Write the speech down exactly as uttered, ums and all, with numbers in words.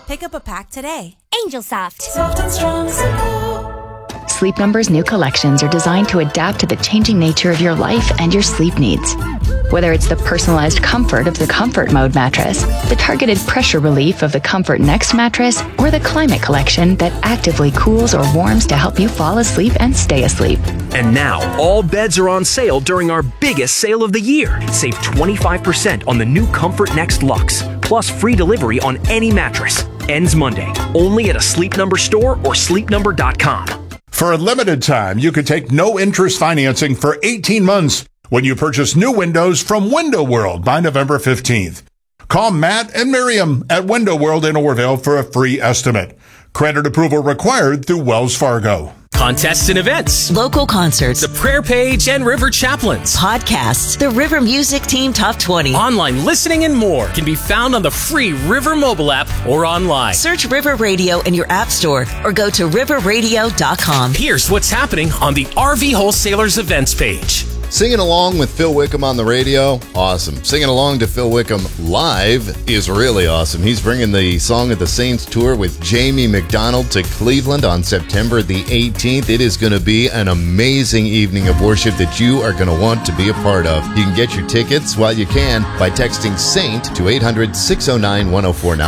Pick up a pack today. Angel Soft. Soft and strong, simple. Sleep Number's new collections are designed to adapt to the changing nature of your life and your sleep needs. Whether it's the personalized comfort of the Comfort Mode mattress, the targeted pressure relief of the Comfort Next mattress, or the Climate Collection that actively cools or warms to help you fall asleep and stay asleep. And now, all beds are on sale during our biggest sale of the year. Save twenty-five percent on the new Comfort Next Luxe, plus free delivery on any mattress. Ends Monday, only at a Sleep Number store or sleep number dot com. For a limited time, you could take no interest financing for eighteen months when you purchase new windows from Window World by November fifteenth. Call Matt and Miriam at Window World in Orville for a free estimate. Credit approval required through Wells Fargo. Contests and events, local concerts, the prayer page and River Chaplains, podcasts, the River Music Team Top twenty, online listening, and more can be found on the free River mobile app or online. Search River Radio in your app store or go to river radio dot com. Here's what's happening on the R V Wholesalers events page. Singing along with Phil Wickham on the radio, awesome. Singing along to Phil Wickham live is really awesome. He's bringing the Song of the Saints tour with Jamie McDonald to Cleveland on September the eighteenth. It is going to be an amazing evening of worship that you are going to want to be a part of. You can get your tickets while you can by texting SAINT to eight hundred, six oh nine, one oh four nine.